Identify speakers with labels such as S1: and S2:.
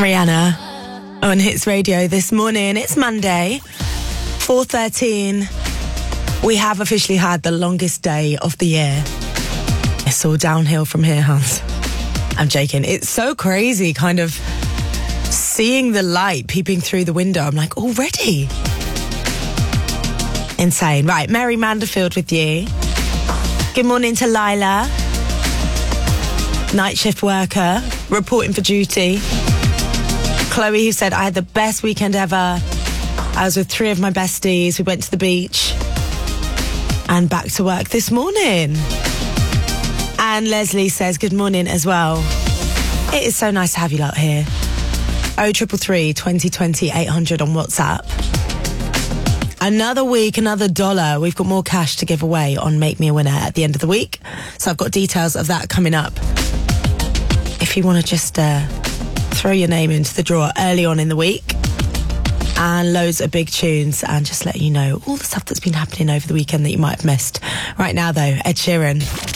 S1: Rihanna on Hits Radio this morning. It's Monday, 4:13. We have officially had the longest day of the year. It's all downhill from here, Hans. I'm joking. It's so crazy kind of seeing the light peeping through the window. I'm like, already? Insane. Right, Mary Manderfield with you. Good morning to Lila, night shift worker, reporting for duty. Chloe, who said, I had the best weekend ever. I was with 3 of my besties. We went to the beach and back to work this morning. And Leslie says, good morning as well. It is so nice to have you out here. 0333 2020 800 on WhatsApp. Another week, another dollar. We've got more cash to give away on Make Me a Winner at the end of the week. So I've got details of that coming up. If you want to just throw your name into the draw early on in the week. And loads of big tunes, and just let you know all the stuff that's been happening over the weekend that you might have missed. Right now, though, Ed Sheeran.